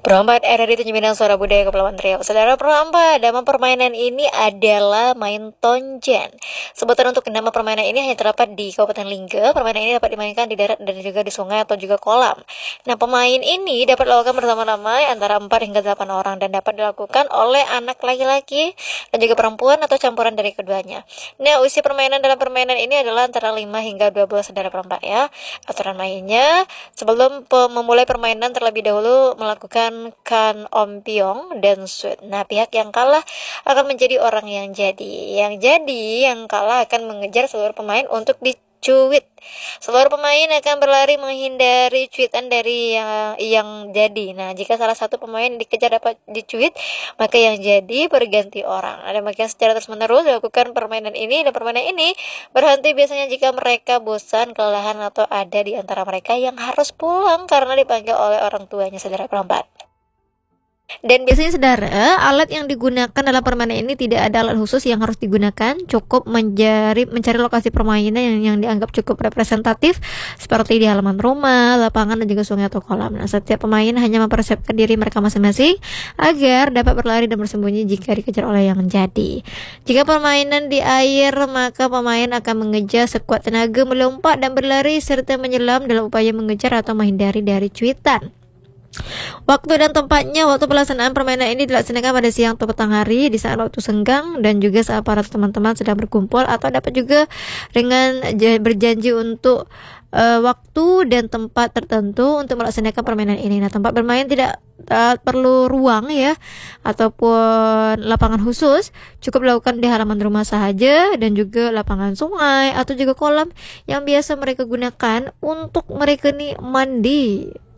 Perempat era di Tanjung Pinang Suara Budaya Kepulauan Riau. Saudara perempat, nama permainan ini adalah main tonjen. Sebutan untuk nama permainan ini hanya terdapat di Kabupaten Lingga. Permainan ini dapat dimainkan di darat dan juga di sungai atau juga kolam. Nah, pemain ini dapat dilakukan bersama-sama antara 4 hingga 8 orang dan dapat dilakukan oleh anak laki-laki dan juga perempuan atau campuran dari keduanya. Nah, usia permainan dalam permainan ini adalah antara 5 hingga 12 saudara perempat ya. Aturan mainnya, sebelum memulai permainan terlebih dahulu melakukan kan ompiong dan sweet. Nah, pihak yang kalah akan menjadi orang yang jadi. Yang kalah akan mengejar seluruh pemain untuk dicuit. Seluruh pemain akan berlari menghindari cuitan dari yang jadi. Nah, jika salah satu pemain dikejar dapat dicuit, maka yang jadi berganti orang. Ada bagian secara terus-menerus dilakukan permainan ini, dan permainan ini berhenti biasanya jika mereka bosan, kelelahan, atau ada di antara mereka yang harus pulang karena dipanggil oleh orang tuanya, saudara perempat. Dan biasanya saudara, alat yang digunakan dalam permainan ini tidak ada alat khusus yang harus digunakan, cukup mencari lokasi permainan yang dianggap cukup representatif seperti di halaman rumah, lapangan, dan juga sungai atau kolam. Nah, setiap pemain hanya mempersiapkan diri mereka masing-masing agar dapat berlari dan bersembunyi jika dikejar oleh yang jadi. Jika permainan di air, maka pemain akan mengejar sekuat tenaga, melompat dan berlari serta menyelam dalam upaya mengejar atau menghindari dari cuitan. Waktu dan tempatnya, waktu pelaksanaan permainan ini dilaksanakan pada siang atau petang hari, di saat waktu senggang, dan juga saat para teman-teman sedang berkumpul, atau dapat juga dengan berjanji untuk waktu dan tempat tertentu untuk melaksanakan permainan ini. Nah, tempat bermain tidak perlu ruang ya ataupun lapangan khusus, cukup dilakukan di halaman rumah saja, dan juga lapangan sungai atau juga kolam yang biasa mereka gunakan untuk mereka nih mandi